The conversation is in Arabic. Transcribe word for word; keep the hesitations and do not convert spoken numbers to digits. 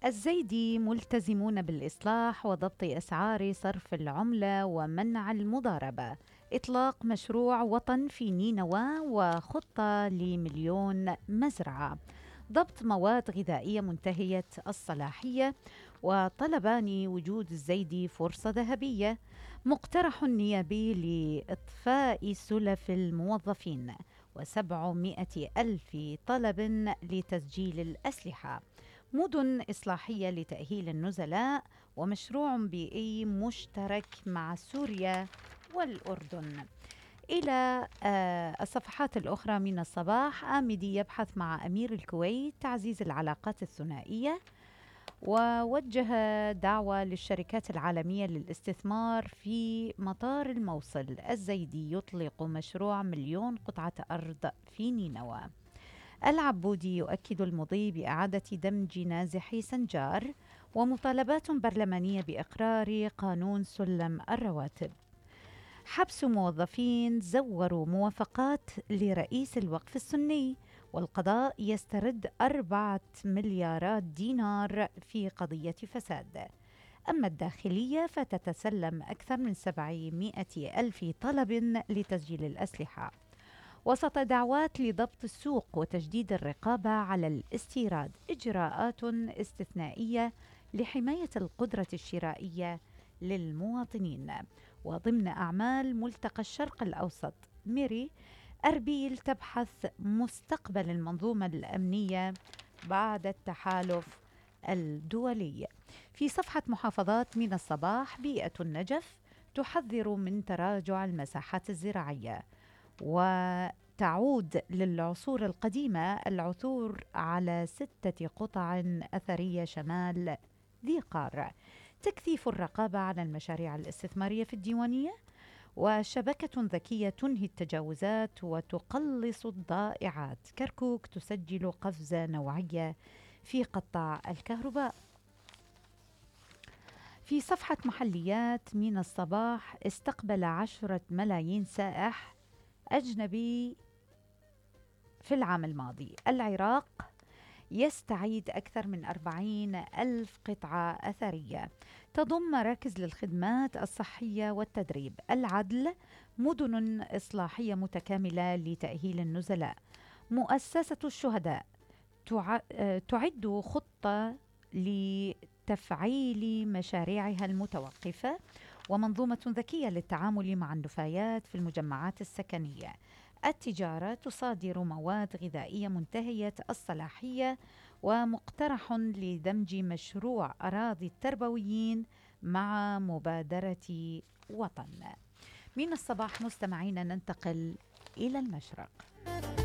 الزيدي ملتزمون بالإصلاح وضبط أسعار صرف العملة ومنع المضاربة. إطلاق مشروع وطن في نينوى وخطة لمليون مزرعة. ضبط مواد غذائية منتهية الصلاحية. وطلبان وجود الزيدي فرصة ذهبية. مقترح نيابي لإطفاء سلف الموظفين. وسبعمائة ألف طلب لتسجيل الأسلحة. مدن إصلاحية لتأهيل النزلاء. ومشروع بيئي مشترك مع سوريا والأردن. إلى آه، الصفحات الأخرى من الصباح. آمدي يبحث مع أمير الكويت تعزيز العلاقات الثنائية. ووجه دعوة للشركات العالمية للاستثمار في مطار الموصل. الزيدي يطلق مشروع مليون قطعة أرض في نينوى. العبودي يؤكد المضي بإعادة دمج نازحي سنجار. ومطالبات برلمانية بإقرار قانون سلم الرواتب. حبس موظفين زوروا موافقات لرئيس الوقف السني. والقضاء يسترد أربعة مليارات دينار في قضية فساد. أما الداخلية فتتسلم أكثر من سبعمائة ألف طلب لتسجيل الأسلحة. وسط دعوات لضبط السوق وتجديد الرقابة على الاستيراد. إجراءات استثنائية لحماية القدرة الشرائية للمواطنين. وضمن أعمال ملتقى الشرق الأوسط. ميري أربيل تبحث مستقبل المنظومة الأمنية بعد التحالف الدولي. في صفحة محافظات من الصباح. بيئة النجف تحذر من تراجع المساحات الزراعية. وتعود للعصور القديمة العثور على ستة قطع أثرية شمال ذي قار. تكثيف الرقابة على المشاريع الاستثمارية في الديوانية. وشبكة ذكية تنهي التجاوزات وتقلص الضائعات. كركوك تسجل قفزة نوعية في قطاع الكهرباء. في صفحة محليات من الصباح. استقبل عشرة ملايين سائح أجنبي في العام الماضي. العراق يستعيد أكثر من أربعين ألف قطعة أثرية. تضم مراكز للخدمات الصحية والتدريب. العدل مدن إصلاحية متكاملة لتأهيل النزلاء. مؤسسة الشهداء تع- تعد خطة لتفعيل مشاريعها المتوقفة. ومنظومة ذكية للتعامل مع النفايات في المجمعات السكنية. التجارة تصادر مواد غذائية منتهية الصلاحية. ومقترح لدمج مشروع أراضي التربويين مع مبادرة وطن. من الصباح مستمعين ننتقل إلى المشرق.